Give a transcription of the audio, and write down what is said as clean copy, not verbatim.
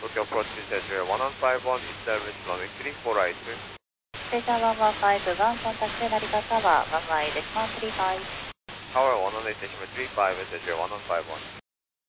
Tokyo approach passenger 1151, is service runway 34 right. Station 115, contact Narita Tower, runway decimal 35. Tower 118.35, passenger 1151.